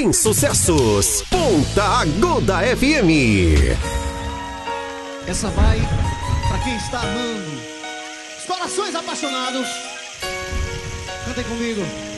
tem sucessos. Ponta Aguda FM. Essa vai pra quem está amando. Os corações apaixonados. Cantem comigo.